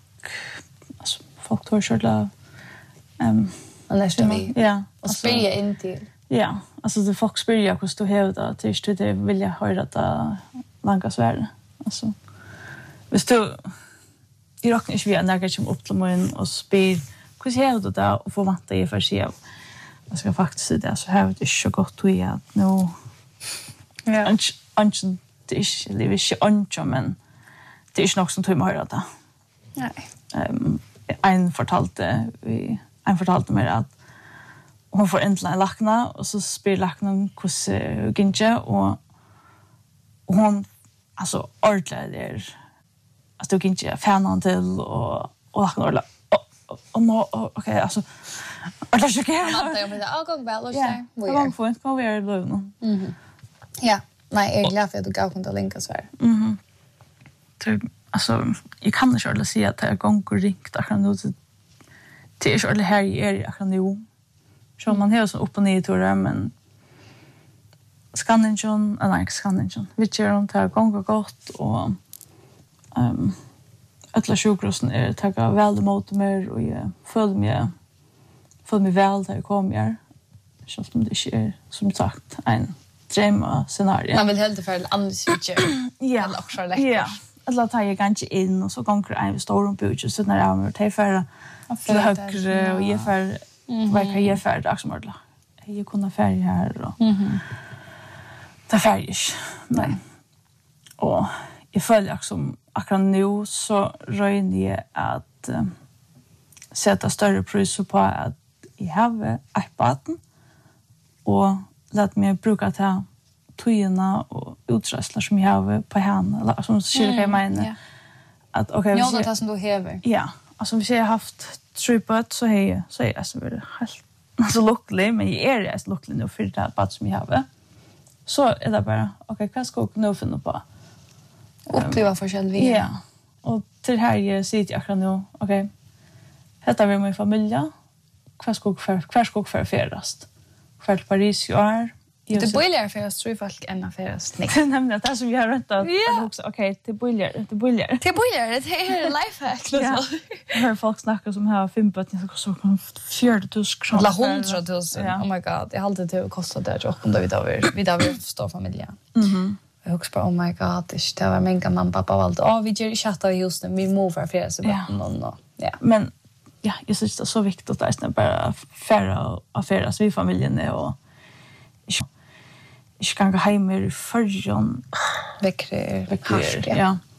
folk tror själva nästa vi. Ja, och spela in till. Ja, alltså det folk spyr jag hur du hävdar till det vill jag höra det långa svärd. Alltså hvis du I rockar inte vi är nära som upp till mig och spyr hur ser du det och får vanta I för sig. Jag ska faktiskt säga det så här det är så gott att jag nu ja anchen det är det är inte anchen men det är inte något som tror mig höra det. Nej. En fortalte mig att hon får äntligen lackna och så spyr lacknan hur ginge och hon alltså ordentligt alltså du ginge fanan till och lackna ordla och no okej alltså och det är okej. Jag menar gång väl och så. Vi går för att vi är då. Ja, nej, jag är glad för att du gav kunna länka så här. Alltså jag kan inte själv säga att det är gånger rikt att kan det är så eller här är jag kan nu. Så man har så upp och ner tror jag men skanningen vi kör om det gånger gott och alla sjukhusen är tagga väl emot mer och jag följer mig väl där jag kommer så som det är som sagt en drömscenario. Man vill helt för andra switcher. Ja, också lätt. Ja. Alla tar jag ganska in och så gånger en stor budget så när jag har tagit för högre och ge för vad kan jag för det som ordla. Jag kunde färja här och det färjas. Nej. Och jag följer också akkurat nu så röjde jag att sätta större pris på att jag har iPaden och låt mig bruka ta tøyna og utrustning som jag har på henne eller som skulle jag mena att okej ja det som du häver. Ja, alltså vi har haft tripod så är så väl helt alltså lucklig men är det lucklig nu för det bara som jag har. Så är det bara okej vad ska jag nu finna på? Uppleva forskjellig. Ja. Och till här jag sitter jag nu okej. Detta vill min familj. Kvar ska för färdast. Kvar till Paris ju är. Det börjar för att tror folk än affärs. Nej, nämligen det som vi har rätt att också okej, det börjar. Det är lifehack liksom. Hör folk snacka som har 5 böter så 40 000 eller 100 000. Oh my god, jag hade det kostat det och om det vi där står familjen. Jag också bara, oh my god, det var min gamla mamma, pappa valde, vi gör i chatta i husen, vi movar för det, så bara, ja. Men, ja, jag syns det är så viktigt att det är bara färra affärer vi familjen och inte kan gå hem i förrjön. Väckre, ja.